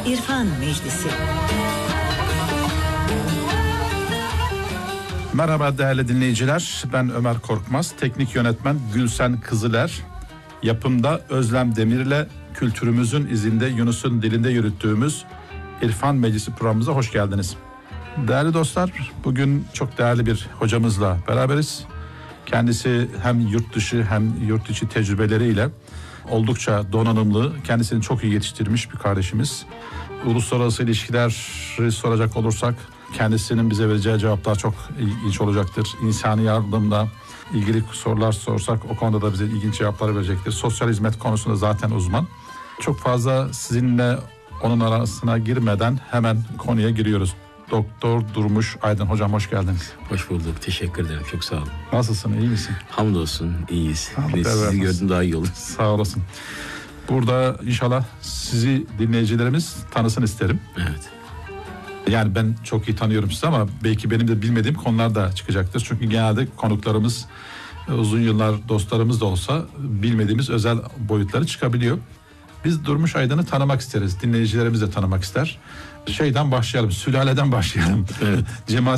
İrfan Meclisi. Merhaba değerli dinleyiciler, ben Ömer Korkmaz, teknik yönetmen Gülsen Kızıler, yapımda Özlem Demir'le kültürümüzün izinde Yunus'un dilinde yürüttüğümüz İrfan Meclisi programımıza hoş geldiniz. Değerli dostlar, bugün çok değerli bir hocamızla beraberiz. Kendisi hem yurt dışı hem yurt içi tecrübeleriyle oldukça donanımlı, kendisini çok iyi yetiştirmiş bir kardeşimiz. Uluslararası ilişkileri soracak olursak kendisinin bize vereceği cevaplar çok ilginç olacaktır. İnsani yardımla ilgili sorular sorsak o konuda da bize ilginç cevaplar verecektir. Sosyal hizmet konusunda zaten uzman. Çok fazla sizinle onun arasına girmeden hemen konuya giriyoruz. Doktor Durmuş Aydın hocam, hoş geldiniz. Hoş bulduk. Teşekkür ederim. Çok sağ olun. Nasılsın? İyi misin? Hamdolsun. İyiyiz. Allah Sizi gördüm daha iyi oldu. Sağ olasın. Burada inşallah sizi dinleyicilerimiz tanısın isterim. Evet. Yani ben çok iyi tanıyorum sizi ama belki benim de bilmediğim konular da çıkacaktır. Çünkü genelde konuklarımız uzun yıllar dostlarımız da olsa bilmediğimiz özel boyutları çıkabiliyor. Biz Durmuş Aydın'ı tanımak isteriz. Dinleyicilerimiz de tanımak ister. Şeyden başlayalım, sülaleden başlayalım. Evet. Cemal